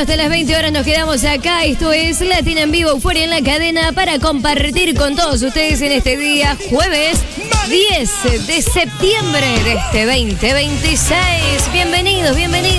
hasta las 20 horas nos quedamos acá. Esto es Latina en Vivo, Euforia en la cadena, para compartir con todos ustedes en este día, jueves 10 de septiembre de este 2026. Bienvenidos, bienvenidos.